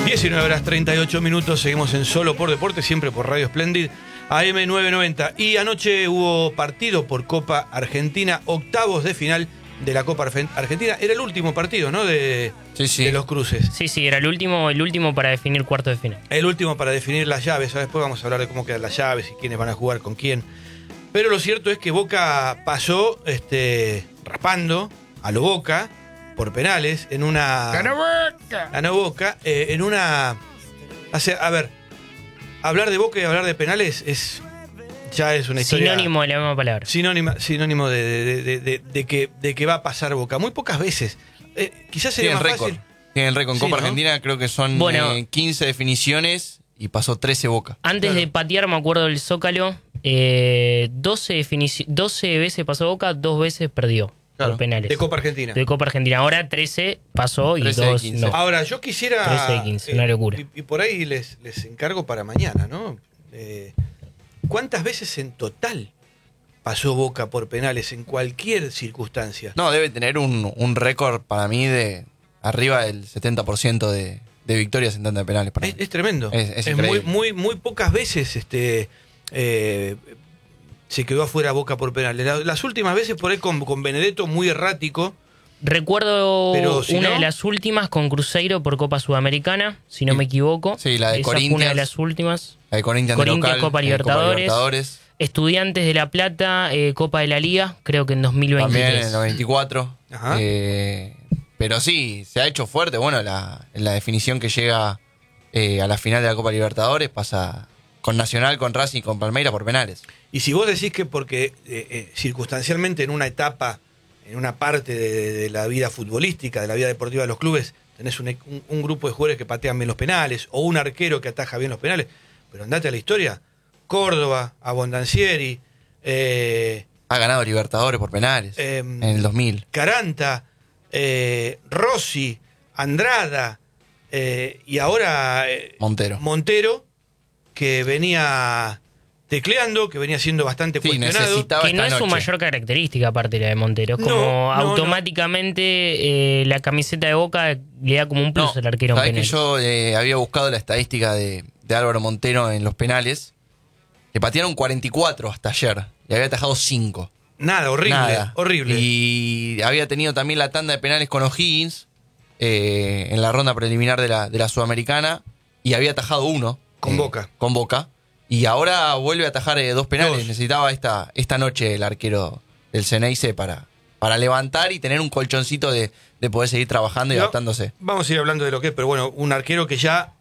19:38, seguimos en Solo por Deporte, siempre por Radio Splendid, AM990. Y anoche hubo partido por Copa Argentina, octavos de final de la Copa Argentina. Era el último partido, ¿no? De los cruces. Sí, era el último para definir cuartos de final. El último para definir las llaves. Después vamos a hablar de cómo quedan las llaves y quiénes van a jugar con quién. Pero lo cierto es que Boca pasó raspando a lo Boca por penales en una... Ganó Boca en una... A ver, hablar de Boca y hablar de penales ya es una historia... Sinónimo de la misma palabra. Sinónimo de que va a pasar Boca. Muy pocas veces. Quizás sería más fácil. Tiene el récord en Copa Argentina, creo que son 15 definiciones y pasó 13 Boca. Antes de patear, me acuerdo del Zócalo, 12 veces pasó Boca, 2 veces perdió. Por penales. De Copa Argentina. De Copa Argentina. Ahora 13 pasó y 2 no. Ahora, yo quisiera... 13 de 15, una locura. Y por ahí les encargo para mañana, ¿no? ¿Cuántas veces en total pasó Boca por penales en cualquier circunstancia? No, debe tener un récord para mí de arriba del 70% de victorias en tanda de penales. Es tremendo. Es muy pocas veces se quedó afuera Boca por penales. Las últimas veces por ahí con Benedetto muy errático. Recuerdo una de las últimas con Cruzeiro por Copa Sudamericana, si no me equivoco. Sí, la de Corinthians. Fue una de las últimas. La de Corinthians local, Copa Libertadores. Estudiantes de La Plata, Copa de la Liga, creo que en 2023. También en el 94. Pero sí, se ha hecho fuerte. Bueno, en la definición que llega a la final de la Copa Libertadores pasa con Nacional, con Racing y con Palmeiras por penales. Y si vos decís que porque circunstancialmente en una etapa, en una parte de la vida futbolística, de la vida deportiva de los clubes, tenés un grupo de jugadores que patean bien los penales o un arquero que ataja bien los penales, pero andate a la historia, Córdoba, Abondancieri, ha ganado Libertadores por penales en el 2000. Caranta, Rossi, Andrada y ahora Montero, que venía tecleando, que venía siendo bastante cuestionado. Que no es su mayor característica, aparte la de Montero. Como automáticamente la camiseta de Boca le da como un plus al arquero. Sabés que yo había buscado la estadística de Álvaro Montero en los penales. Le patearon 44 hasta ayer. Le había atajado 5. Nada, horrible. Y había tenido también la tanda de penales con O'Higgins en la ronda preliminar de la Sudamericana. Y había atajado 1. Con Boca. Y ahora vuelve a atajar 2 penales. Necesitaba esta noche el arquero del Ceneice para levantar y tener un colchoncito de poder seguir trabajando y adaptándose. Vamos a ir hablando de lo que es, pero bueno, un arquero que ya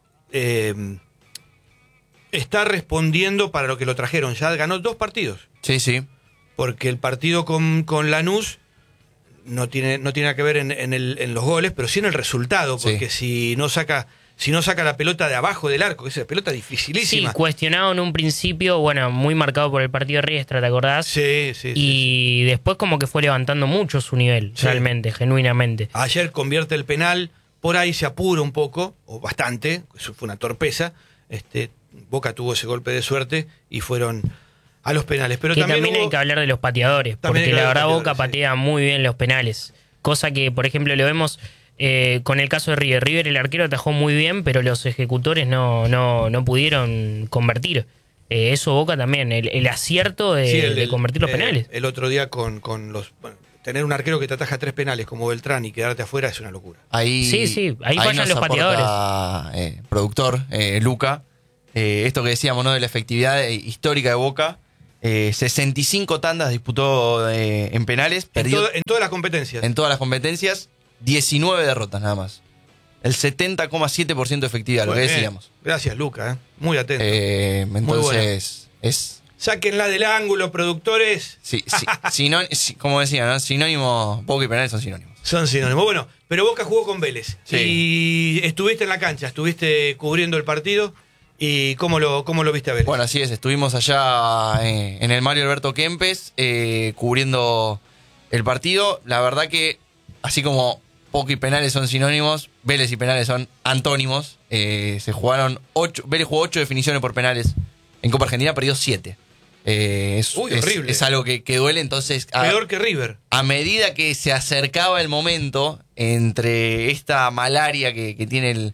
está respondiendo para lo que lo trajeron. Ya ganó 2 partidos. Sí. Porque el partido con Lanús no tiene nada que ver en los goles, pero sí en el resultado. Porque si no saca la pelota de abajo del arco, que es una pelota dificilísima. Sí, cuestionado en un principio, muy marcado por el partido de Riestra, ¿te acordás? Sí. Y después como que fue levantando mucho su nivel, realmente, genuinamente. Ayer convierte el penal, por ahí se apura un poco, o bastante, eso fue una torpeza. Boca tuvo ese golpe de suerte y fueron a los penales. Pero también hay que hablar de los pateadores, porque la verdad Boca patea muy bien los penales. Cosa que, por ejemplo, lo vemos... con el caso de River. River, el arquero atajó muy bien, pero los ejecutores no pudieron convertir. Eso Boca también, el acierto de convertir los penales. El otro día con los... tener un arquero que te ataja 3 penales como Beltrán y quedarte afuera es una locura. Ahí fallan los pateadores. Productor, Luca, esto que decíamos, ¿no? De la efectividad histórica de Boca. 65 tandas disputó en penales. Perdió en todas las competencias. En todas las competencias. 19 derrotas nada más. El 70,7% de efectividad, lo que decíamos. Gracias, Luca. Muy atento. Entonces, es... Sáquenla del ángulo, productores. Sí, como decía, ¿no? Sinónimo, Boca y penales son sinónimos. Son sinónimos. Bueno, pero Boca jugó con Vélez. Sí. Y estuviste en la cancha, estuviste cubriendo el partido. ¿Y cómo lo viste a Vélez? Bueno, así es. Estuvimos allá en el Mario Alberto Kempes, cubriendo el partido. La verdad que, así como Boca y penales son sinónimos, Vélez y penales son antónimos. Se jugaron 8. Vélez jugó 8 definiciones por penales. En Copa Argentina perdió 7. Horrible. Es algo que duele, entonces... Peor que River. A medida que se acercaba el momento, entre esta malaria que tiene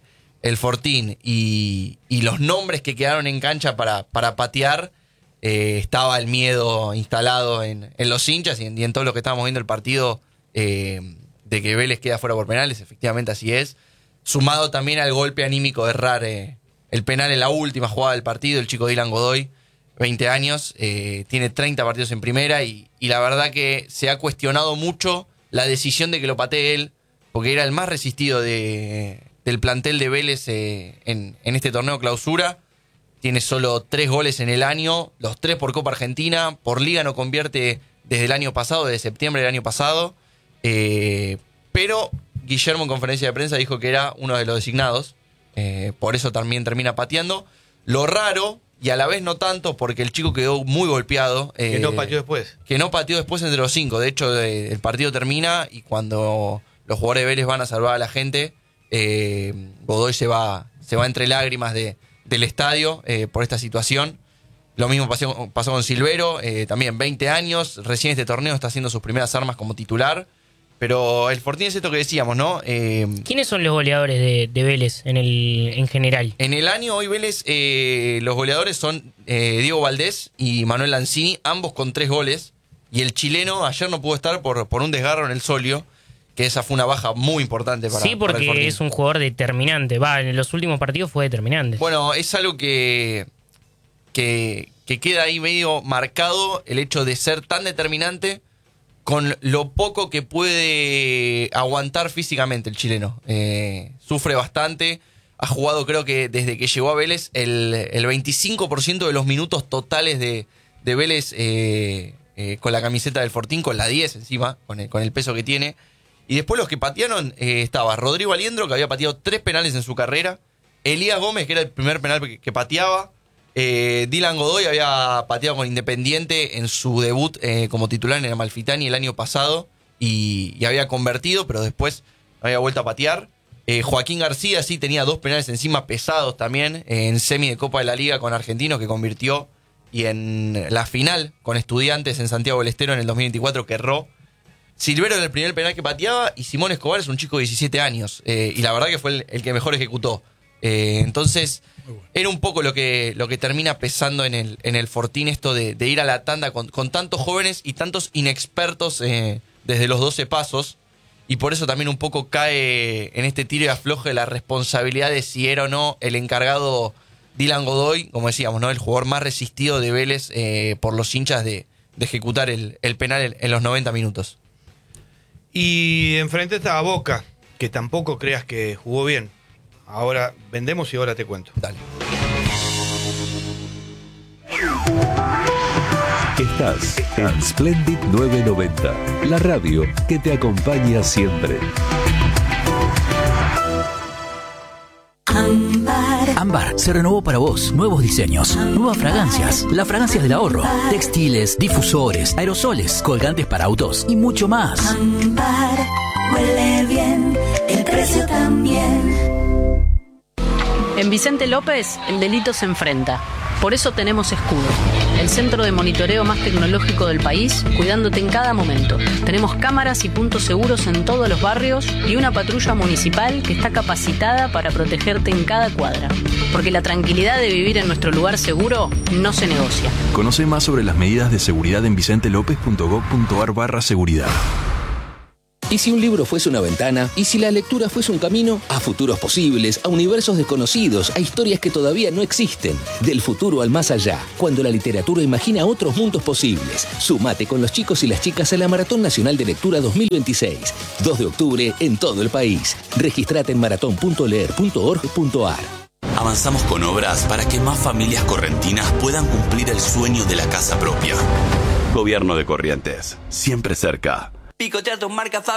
el Fortín y los nombres que quedaron en cancha para patear, estaba el miedo instalado en los hinchas y en todo lo que estábamos viendo el partido, de que Vélez queda fuera por penales. Efectivamente así es, sumado también al golpe anímico de errar el penal en la última jugada del partido. El chico Dylan Godoy, 20 años, tiene 30 partidos en primera y la verdad que se ha cuestionado mucho la decisión de que lo patee él, porque era el más resistido del plantel de Vélez en este torneo clausura. Tiene solo 3 goles en el año, los 3 por Copa Argentina. Por Liga no convierte desde el año pasado, desde septiembre del año pasado. Pero Guillermo en conferencia de prensa dijo que era uno de los designados. Por eso también termina pateando. Lo raro, y a la vez no tanto, porque el chico quedó muy golpeado. Que no pateó después. Que no pateó después entre los 5. De hecho, el partido termina y cuando los jugadores de Vélez van a salvar a la gente, Godoy se va entre lágrimas del estadio por esta situación. Lo mismo pasó con Silvero, también 20 años, recién este torneo está haciendo sus primeras armas como titular. Pero el Fortín es esto que decíamos, ¿no? ¿Quiénes son los goleadores de Vélez en general? En el año hoy Vélez, los goleadores son Diego Valdés y Manuel Lanzini, ambos con 3 goles. Y el chileno ayer no pudo estar por un desgarro en el solio, que esa fue una baja muy importante para Sí, porque para el Fortín. es un jugador determinante. En los últimos partidos fue determinante. Bueno, es algo que queda ahí medio marcado, el hecho de ser tan determinante con lo poco que puede aguantar físicamente el chileno. Sufre bastante, ha jugado creo que desde que llegó a Vélez el 25% de los minutos totales de Vélez con la camiseta del Fortín, con la 10 encima, con el peso que tiene. Y después los que patearon, estaba Rodrigo Aliendro, que había pateado 3 penales en su carrera, Elías Gómez, que era el primer penal que pateaba, Dylan Godoy había pateado con Independiente en su debut como titular en el Amalfitani el año pasado y había convertido, pero después había vuelto a patear. Joaquín García sí tenía 2 penales encima pesados también, en semi de Copa de la Liga con Argentinos, que convirtió, y en la final con Estudiantes en Santiago del Estero en el 2024 que erró. Silvero era el primer penal que pateaba y Simón Escobar es un chico de 17 años y la verdad que fue el que mejor ejecutó. Entonces era un poco lo que termina pesando en el Fortín, esto de ir a la tanda con tantos jóvenes y tantos inexpertos desde los 12 pasos, y por eso también un poco cae en este tiro y afloje la responsabilidad de si era o no el encargado Dylan Godoy, como decíamos, ¿no? El jugador más resistido de Vélez por los hinchas de ejecutar el penal en los 90 minutos. Y enfrente estaba Boca, que tampoco creas que jugó bien. Ahora vendemos y ahora te cuento. Dale. Estás en Splendid 990, la radio que te acompaña siempre. Ámbar se renovó para vos. Nuevos diseños, nuevas fragancias, las fragancias del ahorro, textiles, difusores, aerosoles, colgantes para autos y mucho más. Ámbar huele bien, el precio también. En Vicente López, el delito se enfrenta. Por eso tenemos Escudo, el centro de monitoreo más tecnológico del país, cuidándote en cada momento. Tenemos cámaras y puntos seguros en todos los barrios y una patrulla municipal que está capacitada para protegerte en cada cuadra. Porque la tranquilidad de vivir en nuestro lugar seguro no se negocia. Conoce más sobre las medidas de seguridad en vicentelopez.gov.ar/seguridad. ¿Y si un libro fuese una ventana? ¿Y si la lectura fuese un camino? A futuros posibles, a universos desconocidos, a historias que todavía no existen. Del futuro al más allá, cuando la literatura imagina otros mundos posibles. Sumate con los chicos y las chicas a la Maratón Nacional de Lectura 2026. 2 de octubre en todo el país. Registrate en maratón.leer.org.ar. Avanzamos con obras para que más familias correntinas puedan cumplir el sueño de la casa propia. Gobierno de Corrientes, siempre cerca. Picotea tus marcas